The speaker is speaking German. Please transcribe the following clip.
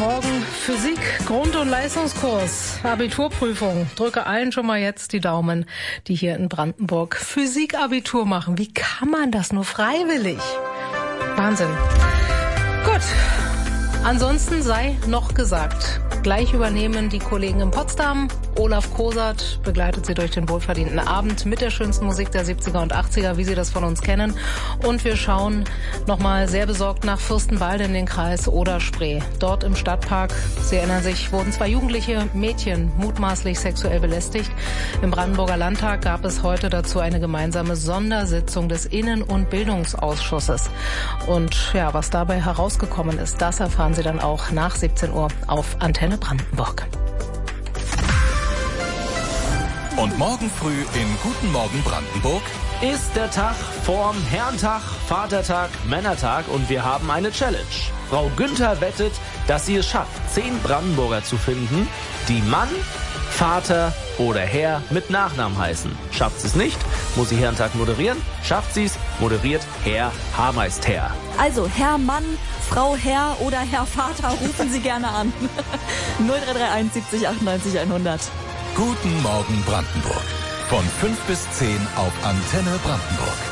Morgen Physik, Grund- und Leistungskurs, Abiturprüfung. Drücke allen schon mal jetzt die Daumen, die hier in Brandenburg Physikabitur machen. Wie kann man das nur freiwillig? Wahnsinn. Gut, ansonsten sei noch gesagt, gleich übernehmen die Kollegen in Potsdam. Olaf Kosert begleitet sie durch den wohlverdienten Abend mit der schönsten Musik der 70er und 80er, wie Sie das von uns kennen. Und wir schauen nochmal sehr besorgt nach Fürstenwalde in den Kreis Oder-Spree. Dort im Stadtpark, Sie erinnern sich, wurden 2 jugendliche Mädchen mutmaßlich sexuell belästigt. Im Brandenburger Landtag gab es heute dazu eine gemeinsame Sondersitzung des Innen- und Bildungsausschusses. Und ja, was dabei herausgekommen ist, das erfahren Sie dann auch nach 17 Uhr auf Antenne Brandenburg. Und morgen früh in Guten Morgen Brandenburg ist der Tag vorm Herrentag, Vatertag, Männertag und wir haben eine Challenge. Frau Günther wettet, dass sie es schafft, 10 Brandenburger zu finden, die Mann, Vater oder Herr mit Nachnamen heißen. Schafft sie es nicht, muss sie Herrentag moderieren. Schafft sie es, moderiert Herr Hameister. Also Herr Mann, Frau Herr oder Herr Vater, rufen Sie gerne an. 0331 70 98 100. Guten Morgen Brandenburg. Von 5 bis 10 auf Antenne Brandenburg.